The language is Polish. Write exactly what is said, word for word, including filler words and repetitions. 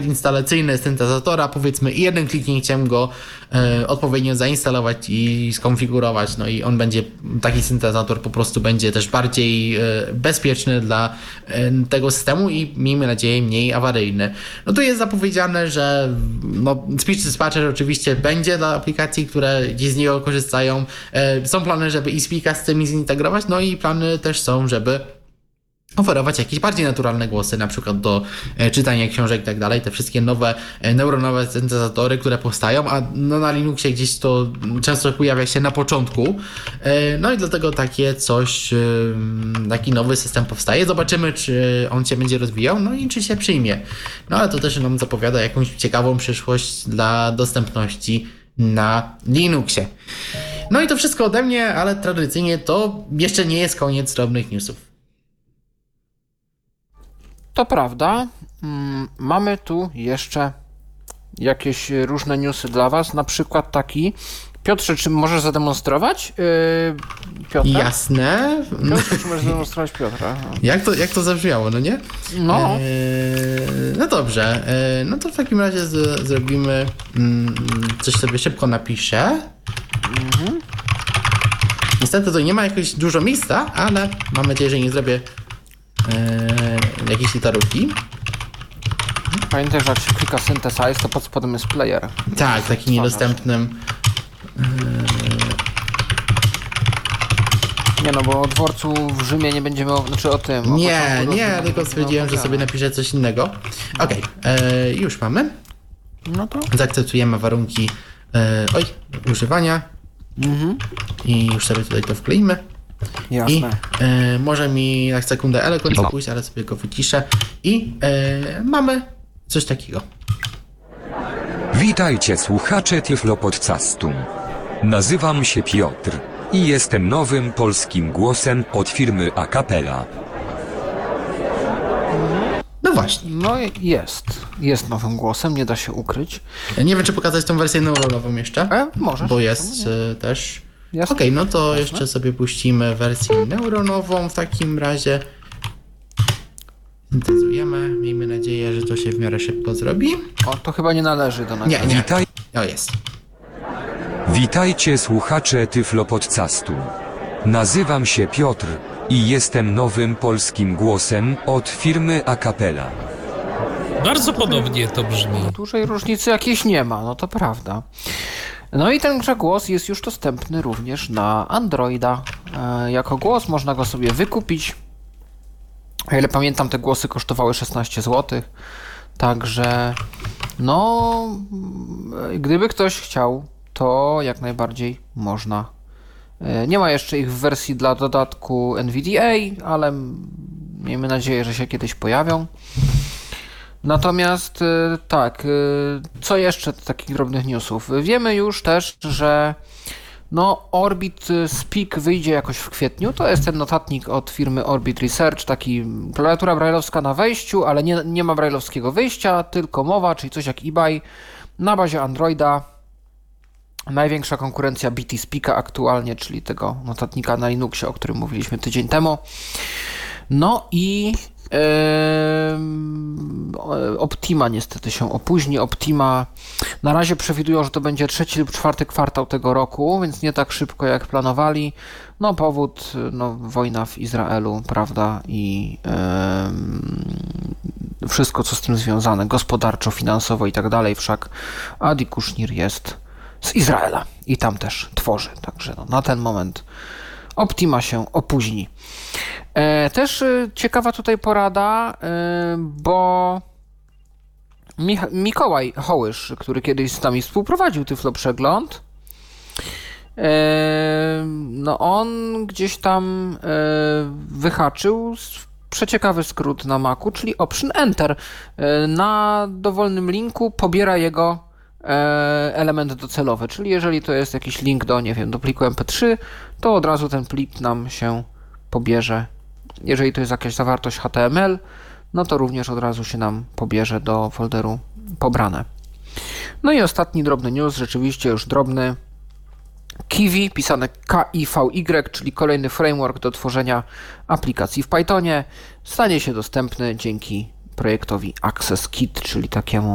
instalacyjny syntezatora, powiedzmy jednym kliknięciem go e, odpowiednio zainstalować i skonfigurować, no i on będzie, taki syntezator po prostu będzie też bardziej e, bezpieczny dla e, tego systemu i miejmy nadzieję mniej awaryjny. No tu jest zapowiedziane, że no, Speech Dispatcher oczywiście będzie dla aplikacji, które gdzieś z niego korzystają. E, są plany, żeby i Speaka z tym zintegrować, no i plany też są, żeby oferować jakieś bardziej naturalne głosy, na przykład do e, czytania książek i tak dalej, te wszystkie nowe e, neuronowe syntezatory, które powstają, a no, na Linuxie gdzieś to często pojawia się na początku, e, no i dlatego takie coś, e, taki nowy system powstaje. Zobaczymy, czy on się będzie rozwijał, no i czy się przyjmie. No ale to też nam zapowiada jakąś ciekawą przyszłość dla dostępności na Linuxie. No i to wszystko ode mnie, ale tradycyjnie to jeszcze nie jest koniec drobnych newsów. To prawda. Mamy tu jeszcze jakieś różne newsy dla was, na przykład taki. Piotrze, czy możesz zademonstrować? Yy, Piotra? Jasne. Piotrze, czy możesz zademonstrować Piotra? No. Jak to, jak to zabrzmiało, no nie? No. Eee, no dobrze. Eee, no to w takim razie z, zrobimy mm, coś sobie szybko napiszę. Mhm. Niestety to nie ma jakoś dużo miejsca, ale mam nadzieję, że nie zrobię eee, jakiejś literówki. Pamiętaj, że jak się klika synthesize, to pod spodem jest player. Tak, taki niedostępnym. Nie no, bo o dworcu w Rzymie nie będziemy, o, znaczy o tym. Nie, o nie, tylko stwierdziłem, że sobie napiszę coś innego. Okej, okay, już mamy. No to. Zaakceptujemy warunki e, oj, używania. Mhm. I już sobie tutaj to wkleimy. Jasne. I e, może mi na sekundę eloquence no. pójść, ale sobie go wyciszę. I e, mamy coś takiego. Witajcie słuchacze Tyflo Podcastu. Nazywam się Piotr i jestem nowym polskim głosem od firmy Acapela. No właśnie. No jest. Jest nowym głosem, nie da się ukryć. Nie wiem, czy pokazać tą wersję neuronową jeszcze. E, możesz. Bo jest e, też. Okej, okay, no to Jasne. jeszcze sobie puścimy wersję neuronową w takim razie. Syntezujemy. Miejmy nadzieję, że to się w miarę szybko zrobi. O, to chyba nie należy do nas. Nie, nie. Witaj... O, jest. Witajcie słuchacze Tyflo Podcastu. Nazywam się Piotr i jestem nowym polskim głosem od firmy Acapela. Bardzo podobnie to brzmi. Dużej różnicy jakiejś nie ma, no to prawda. No i tenże głos jest już dostępny również na Androida. E, jako głos można go sobie wykupić. O ile pamiętam, te głosy kosztowały szesnaście złotych. Także no, gdyby ktoś chciał, to jak najbardziej można. E, nie ma jeszcze ich w wersji dla dodatku N V D A, ale miejmy nadzieję, że się kiedyś pojawią. Natomiast tak, co jeszcze z takich drobnych newsów? Wiemy już też, że no Orbit Speak wyjdzie jakoś w kwietniu. To jest ten notatnik od firmy Orbit Research, taki klawiatura brajlowska na wejściu, ale nie, nie ma brajlowskiego wyjścia, tylko mowa, czyli coś jak eBay na bazie Androida. Największa konkurencja B T Speaka aktualnie, czyli tego notatnika na Linuxie, o którym mówiliśmy tydzień temu. No i Optima niestety się opóźni. Optima na razie przewidują, że to będzie trzeci lub czwarty kwartał tego roku, więc nie tak szybko jak planowali. No powód, no wojna w Izraelu, prawda, i yy, wszystko co z tym związane, gospodarczo, finansowo i tak dalej, wszak Adi Kushnir jest z Izraela i tam też tworzy, także no, na ten moment Optima się opóźni. E, też e, ciekawa tutaj porada, e, bo Mich- Mikołaj Hołysz, który kiedyś z nami współprowadził Tyflo Przegląd, e, no on gdzieś tam e, wyhaczył przeciekawy skrót na Macu, czyli Option Enter. E, na dowolnym linku pobiera jego element docelowy, czyli jeżeli to jest jakiś link do, nie wiem, do pliku M P trzy, to od razu ten plik nam się pobierze. Jeżeli to jest jakaś zawartość H T M L, no to również od razu się nam pobierze do folderu pobrane. No i ostatni drobny news, rzeczywiście już drobny. Kiwi, pisane K I V Y, czyli kolejny framework do tworzenia aplikacji w Pythonie, stanie się dostępny dzięki projektowi AccessKit, czyli takiemu